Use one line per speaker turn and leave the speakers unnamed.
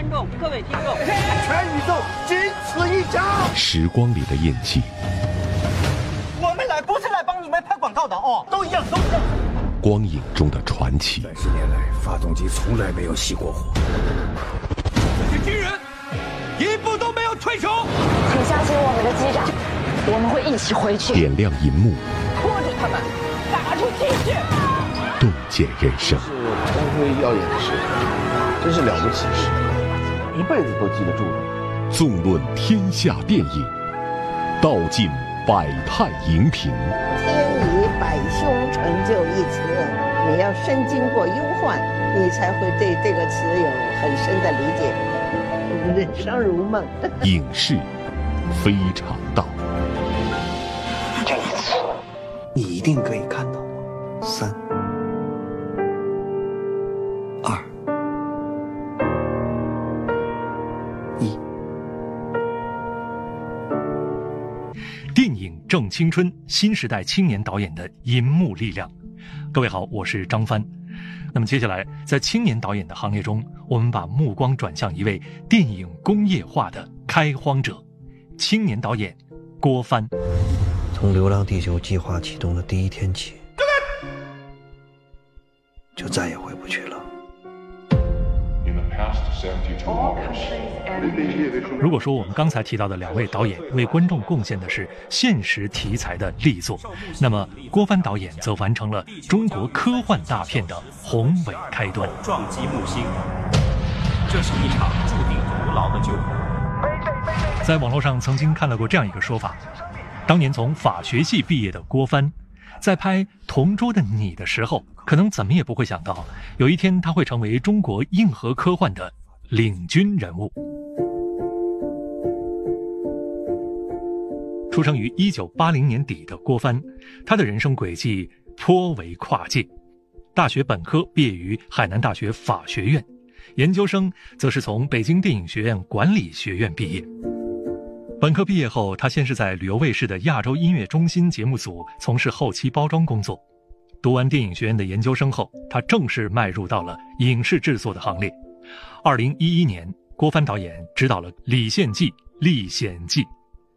观众、各位听众，
全宇宙仅此一家。
时光里的印记，
我们来不是来帮你们拍广告的哦，都一样，都一样。
光影中的传奇。
30年来，发动机从来没有熄过火。
这些军人一步都没有退手。
请相信我们的机长，我们会一起回去。
点亮银幕，
拖着他们打出去。
洞见人生。
是光辉耀眼的事，真是了不起事，一辈子都记得住的。
纵论天下电影，道尽百态荧屏。
天以百凶成就一词，你要深经过忧患，你才会对这个词有很深的理解。人生如梦。
影视非常道。
这一次，
你一定可以看到我。3、2、1。
电影正青春，新时代青年导演的银幕力量。各位好，我是张帆。那么接下来，在青年导演的行列中，我们把目光转向一位电影工业化的开荒者——青年导演郭帆。
从《流浪地球》计划启动的第一天起，就再也回不去了。
如果说我们刚才提到的两位导演为观众贡献的是现实题材的力作，那么郭帆导演则完成了中国科幻大片的宏伟开端。
撞击木星，这是一场注定徒劳的救援。
在网络上曾经看到过这样一个说法，当年从法学系毕业的郭帆，在拍《同桌的你》的时候，可能怎么也不会想到，有一天他会成为中国硬核科幻的领军人物。出生于1980年底的郭帆，他的人生轨迹颇为跨界。大学本科毕业于海南大学法学院，研究生则是从北京电影学院管理学院毕业。本科毕业后，他先是在旅游卫视的亚洲音乐中心节目组从事后期包装工作。读完电影学院的研究生后，他正式迈入到了影视制作的行列。2011年，郭帆导演执导了《李献计》《历险记》，